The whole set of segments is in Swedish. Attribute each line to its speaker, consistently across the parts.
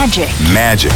Speaker 1: Magic.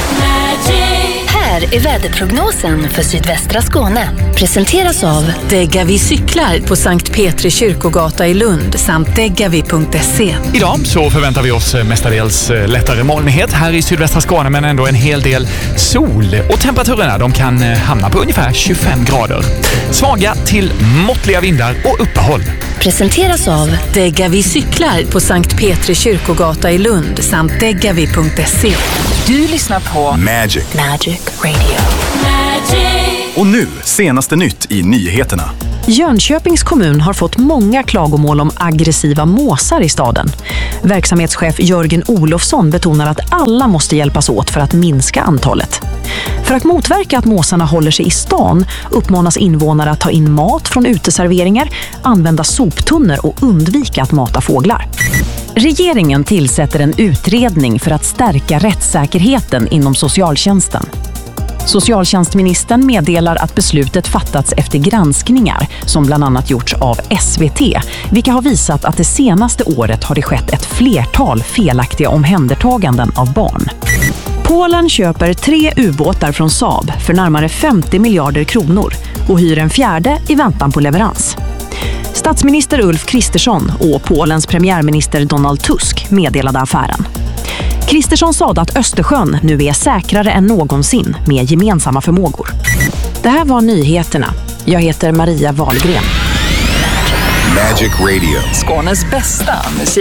Speaker 2: Här är väderprognosen för sydvästra Skåne. Presenteras av
Speaker 3: Degavi cyklar på Sankt Petri kyrkogata i Lund samt degavi.se.
Speaker 4: Idag så förväntar vi oss mestadels lättare molnighet här i sydvästra Skåne, men ändå en hel del sol. Och temperaturerna de kan hamna på ungefär 25 grader. Svaga till måttliga vindar och uppehåll.
Speaker 2: Presenteras av
Speaker 3: Degavi cyklar på Sankt Petri kyrkogata i Lund samt degavi.se.
Speaker 2: Du lyssnar på
Speaker 1: Magic
Speaker 2: Radio.
Speaker 1: Och nu, senaste nytt i nyheterna.
Speaker 5: Jönköpings kommun har fått många klagomål om aggressiva måsar i staden. Verksamhetschef Jörgen Olofsson betonar att alla måste hjälpas åt för att minska antalet. För att motverka att måsarna håller sig i stan uppmanas invånare att ta in mat från uteserveringar, använda soptunnor och undvika att mata fåglar. Regeringen tillsätter en utredning för att stärka rättssäkerheten inom socialtjänsten. Socialtjänstministern meddelar att beslutet fattats efter granskningar som bland annat gjorts av SVT, vilka har visat att det senaste året har det skett ett flertal felaktiga omhändertaganden av barn. Polen köper 3 ubåtar från Saab för närmare 50 miljarder kronor och hyr en 4:e i väntan på leverans. Statsminister Ulf Kristersson och Polens premiärminister Donald Tusk meddelade affären. Kristersson sa att Östersjön nu är säkrare än någonsin med gemensamma förmågor. Det här var nyheterna. Jag heter Maria Wahlgren.
Speaker 1: Magic Radio.
Speaker 3: Skånes bästa musik.